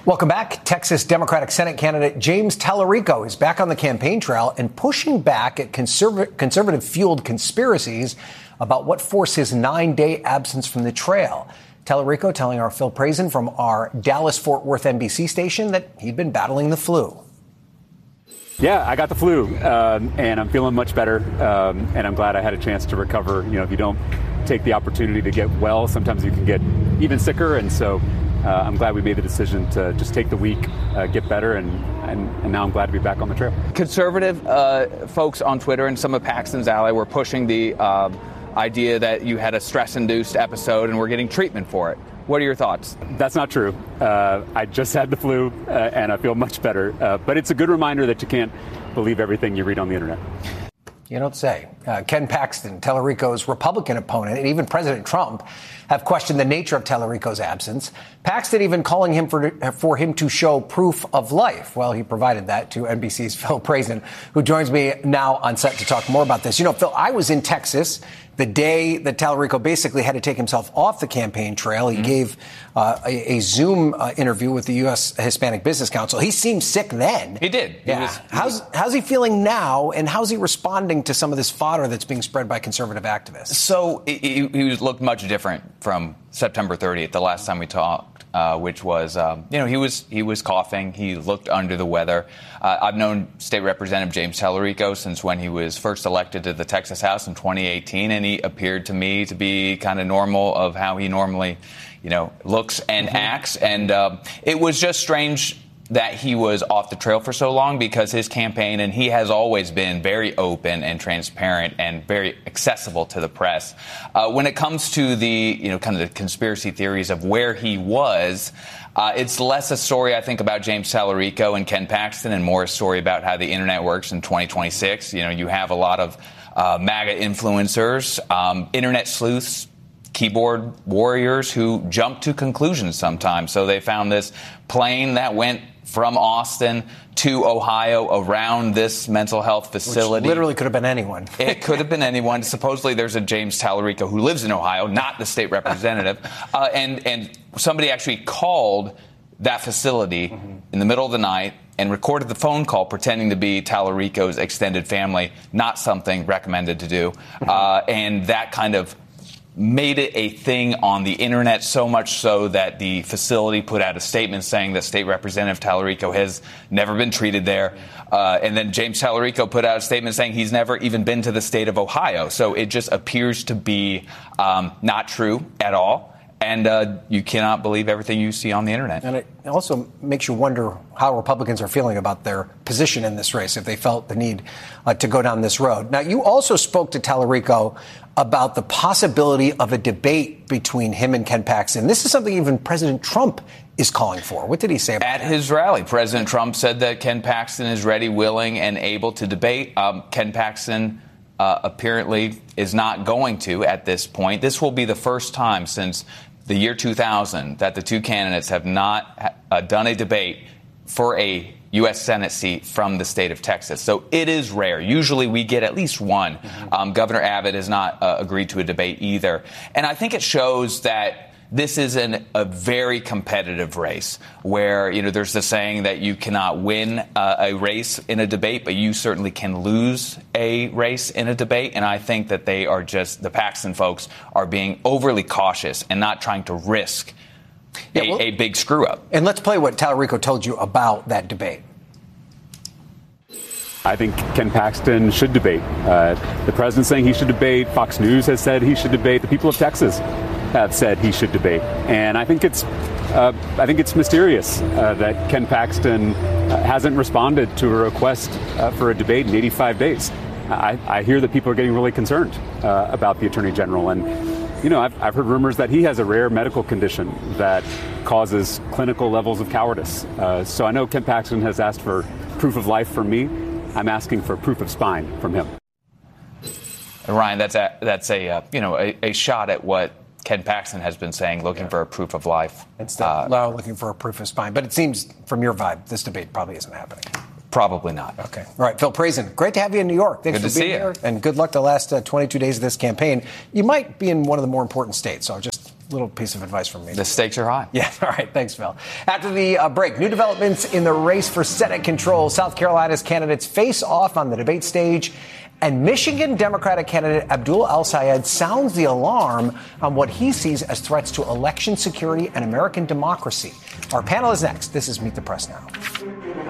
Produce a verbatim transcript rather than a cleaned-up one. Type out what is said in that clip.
Welcome back. Texas Democratic Senate candidate James Tallarico is back on the campaign trail and pushing back at conserv- conservative-fueled conspiracies about what forced his nine-day absence from the trail. Tallarico telling our Phil Prazin from our Dallas-Fort Worth N B C station that he'd been battling the flu. Yeah, I got the flu, um, and I'm feeling much better, um, and I'm glad I had a chance to recover. You know, if you don't take the opportunity to get well, sometimes you can get even sicker, and so Uh, I'm glad we made the decision to just take the week, uh, get better, and, and, and now I'm glad to be back on the trail. Conservative uh, folks on Twitter and some of Paxton's ally were pushing the uh, idea that you had a stress-induced episode and were getting treatment for it. What are your thoughts? That's not true. Uh, I just had the flu, uh, and I feel much better. Uh, but it's a good reminder that you can't believe everything you read on the internet. You don't say. Uh, Ken Paxton, Tallarico's Republican opponent, and even President Trump have questioned the nature of Tallarico's absence. Paxton even calling him for, for him to show proof of life. Well, he provided that to N B C's Phil Prazin, who joins me now on set to talk more about this. You know, Phil, I was in Texas the day that Tallarico basically had to take himself off the campaign trail. He mm-hmm. gave uh, a, a Zoom uh, interview with the U S Hispanic Business Council. He seemed sick then. He did. Yeah. He was, he how's, was... how's he feeling now, and how's he responding to some of this fodder that's being spread by conservative activists? So he, he looked much different from September thirtieth, the last time we talked, uh, which was, um, you know, he was he was coughing. He looked under the weather. Uh, I've known State Representative James Tallarico since when he was first elected to the Texas House in twenty eighteen, and he appeared to me to be kind of normal of how he normally, you know, looks and mm-hmm. acts. And um, it was just strange that he was off the trail for so long, because his campaign, and he has always been very open and transparent and very accessible to the press. Uh, when it comes to the, you know, kind of the conspiracy theories of where he was, uh, it's less a story, I think, about James Tallarico and Ken Paxton, and more a story about how the internet works in twenty twenty-six. You know, you have a lot of uh, MAGA influencers, um, internet sleuths, keyboard warriors who jump to conclusions sometimes. So they found this plane that went from Austin to Ohio around this mental health facility. Which literally could have been anyone. It could have been anyone. Supposedly there's a James Tallarico who lives in Ohio, not the state representative. uh, and, and somebody actually called that facility mm-hmm. in the middle of the night and recorded the phone call pretending to be Tallarico's extended family, not something recommended to do. Mm-hmm. Uh, and that kind of made it a thing on the internet, so much so that the facility put out a statement saying that State Representative Tallarico has never been treated there. Uh, and then James Tallarico put out a statement saying he's never even been to the state of Ohio. So it just appears to be um, not true at all. And uh, you cannot believe everything you see on the internet. And it also makes you wonder how Republicans are feeling about their position in this race, if they felt the need uh, to go down this road. Now, you also spoke to Tallarico about the possibility of a debate between him and Ken Paxton. This is something even President Trump is calling for. What did he say about At that? his rally, President Trump said that Ken Paxton is ready, willing, and able to debate. Um, Ken Paxton uh, apparently is not going to at this point. This will be the first time since the year two thousand that the two candidates have not uh, done a debate for a U S Senate seat from the state of Texas. So it is rare. Usually we get at least one. Mm-hmm. Um, Governor Abbott has not uh, agreed to a debate either. And I think it shows that this is an, a very competitive race where, you know, there's the saying that you cannot win uh, a race in a debate, but you certainly can lose a race in a debate. And I think that they are just, the Paxton folks are being overly cautious and not trying to risk yeah, a, well, a big screw up. And let's play what Tallarico told you about that debate. I think Ken Paxton should debate. Uh, the president's saying he should debate. Fox News has said he should debate. The people of Texas have said he should debate. And I think it's uh, I think it's mysterious uh, that Ken Paxton uh, hasn't responded to a request uh, for a debate in eighty-five days. I, I hear that people are getting really concerned uh, about the Attorney General. And, you know, I've, I've heard rumors that he has a rare medical condition that causes clinical levels of cowardice. Uh, so I know Ken Paxton has asked for proof of life from me. I'm asking for proof of spine from him. Ryan, that's a, that's a uh, you know, a, a shot at what Ken Paxton has been saying, looking yeah. for a proof of life. Instead of uh, looking for a proof of spine. But it seems, from your vibe, this debate probably isn't happening. Probably not. Okay. All right, Phil Prazin, great to have you in New York. Thanks good for to being see here. You. And good luck the last uh, twenty-two days of this campaign. You might be in one of the more important states, so just little piece of advice from me. The stakes are high. Yeah. All right. Thanks, Phil. After the uh, break, new developments in the race for Senate control. South Carolina's candidates face off on the debate stage. And Michigan Democratic candidate Abdul El-Sayed sounds the alarm on what he sees as threats to election security and American democracy. Our panel is next. This is Meet the Press Now.